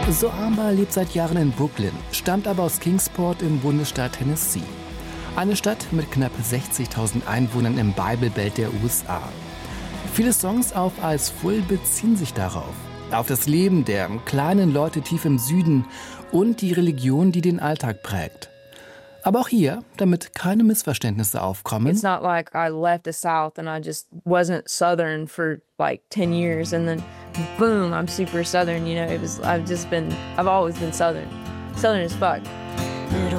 Sohamba lebt seit Jahren in Brooklyn, stammt aber aus Kingsport im Bundesstaat Tennessee. Eine Stadt mit knapp 60.000 Einwohnern im Bible Belt der USA. Viele Songs auf Als Full beziehen sich darauf. Auf das Leben der kleinen Leute tief im Süden und die Religion, die den Alltag prägt. Aber auch hier, damit keine Missverständnisse aufkommen. It's not like I left the South and I just wasn't Southern for like 10 years and then boom, I'm super Southern, I've always been Southern. Southern as fuck.